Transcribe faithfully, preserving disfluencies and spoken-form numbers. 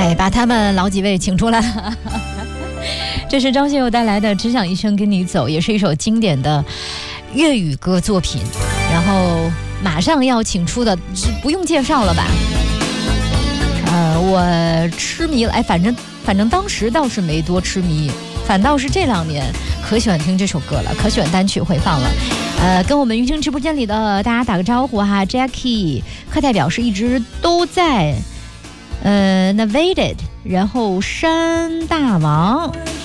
哎，把他们老几位请出来了。这是张学友带来的《只想一生跟你走》，也是一首经典的粤语歌作品。然后马上要请出的不用介绍了吧？呃，我痴迷了，哎，反正反正当时倒是没多痴迷，反倒是这两年可喜欢听这首歌了，可喜欢单曲回放了。呃，跟我们云听直播间里的大家打个招呼哈 ，Jackie 课代表是一直都在。呃 ，Navaded， 然后山大王，